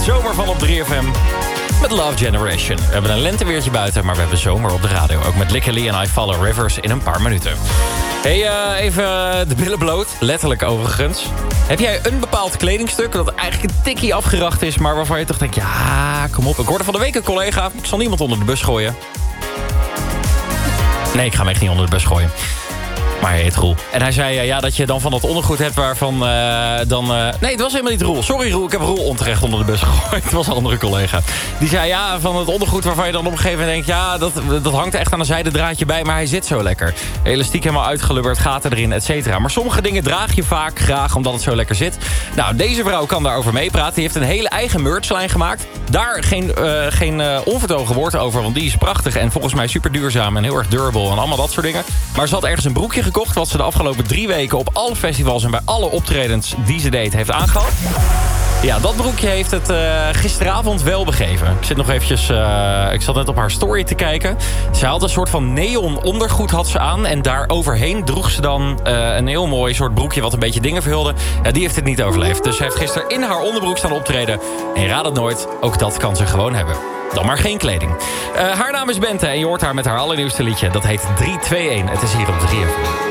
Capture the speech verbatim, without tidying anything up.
Zomer van op drie F M met Love Generation. We hebben een lenteweertje buiten, maar we hebben zomer op de radio. Ook met Likke Lee en I Follow Rivers in een paar minuten. Hey, uh, even de billen bloot. Letterlijk overigens. Heb jij een bepaald kledingstuk dat eigenlijk een tikkie afgeracht is, maar waarvan je toch denkt, ja, kom op. Ik hoorde van de week een collega, ik zal niemand onder de bus gooien. Nee, ik ga hem echt niet onder de bus gooien. Maar hij heet Roel. En hij zei uh, ja, dat je dan van dat ondergoed hebt waarvan uh, dan... Uh... Nee, het was helemaal niet Roel. Sorry Roel, ik heb Roel onterecht onder de bus gegooid. Het was een andere collega. Die zei ja, van het ondergoed waarvan je dan op een gegeven moment denkt... ja, dat, dat hangt echt aan een zijdendraadje bij, maar hij zit zo lekker. Elastiek helemaal uitgelubberd, gaten erin, et cetera. Maar sommige dingen draag je vaak graag omdat het zo lekker zit. Nou, deze vrouw kan daarover meepraten. Die heeft een hele eigen merchlijn gemaakt. Daar geen, uh, geen uh, onvertogen woord over, want die is prachtig... en volgens mij super duurzaam en heel erg durable en allemaal dat soort dingen. Maar ze had ergens een broekje gekocht... wat ze de afgelopen drie weken op alle festivals... en bij alle optredens die ze deed heeft aangehad. Ja, dat broekje heeft het uh, gisteravond wel begeven. Ik zit nog eventjes... Uh, ik zat net op haar story te kijken. Ze had een soort van neon ondergoed had ze aan... en daar overheen droeg ze dan uh, een heel mooi soort broekje... wat een beetje dingen verhulde. Ja, die heeft het niet overleefd. Dus ze heeft gisteren in haar onderbroek staan optreden. En je raadt het nooit, ook dat kan ze gewoon hebben. Dan maar geen kleding. Uh, haar naam is Bente en je hoort haar met haar allernieuwste liedje. Dat heet drie twee een. Het is hier op drie F M.